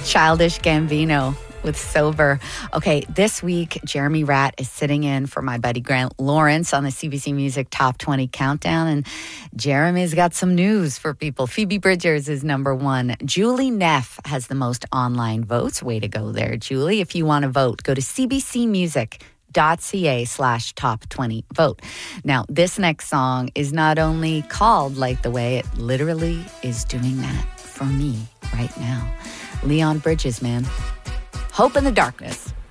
Childish Gambino with Sober. Okay, this week, Jeremy Ratt is sitting in for my buddy Grant Lawrence on the CBC Music Top 20 Countdown. And Jeremy's got some news for people. Phoebe Bridgers is number one. Julie Neff has the most online votes. Way to go there, Julie. If you want to vote, go to cbcmusic.ca/top 20 vote. Now, this next song is not only called Light the Way, it literally is doing that for me right now. Leon Bridges, man. Hope in the Darkness.